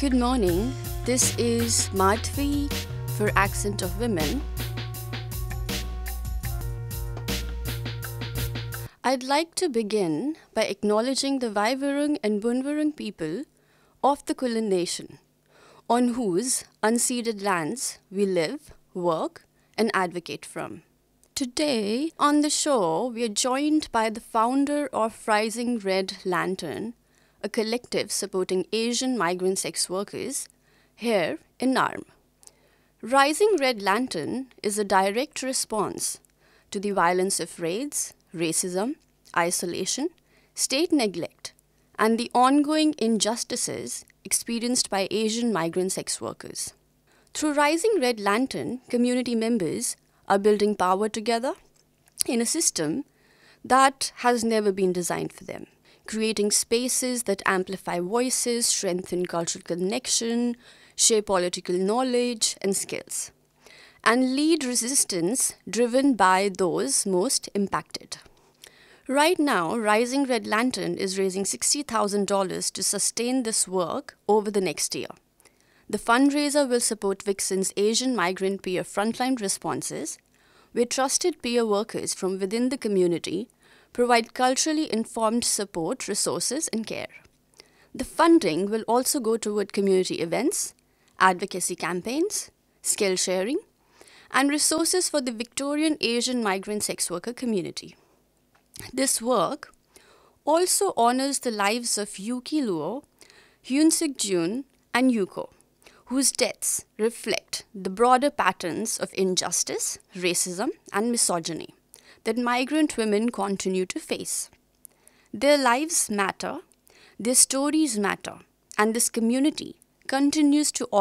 Good morning. This is Madhvi for Accent of Women. I'd like to begin by acknowledging the Waiwurrung and Bunwurrung people of the Kulin Nation, on whose unceded lands we live, work, and advocate from. Today on the show, we are joined by the founder of Rising Red Lantern, a collective supporting Asian migrant sex workers here in Narm. Rising Red Lantern is a direct response to the violence of raids, racism, isolation, state neglect, and the ongoing injustices experienced by Asian migrant sex workers. Through Rising Red Lantern, community members are building power together in a system that has never been designed for them, creating spaces that amplify voices, strengthen cultural connection, share political knowledge and skills, and lead resistance driven by those most impacted. Right now, Rising Red Lantern is raising $60,000 to sustain this work over the next year. The fundraiser will support Vixen's Asian migrant peer frontline responses, where trusted peer workers from within the community provide culturally informed support, resources, and care. The funding will also go toward community events, advocacy campaigns, skill sharing, and resources for the Victorian Asian migrant sex worker community. This work also honors the lives of Yuki Luo, Hyun Sik Jun, and Yuko, whose deaths reflect the broader patterns of injustice, racism, and misogyny that migrant women continue to face. Their lives matter, their stories matter, and this community continues to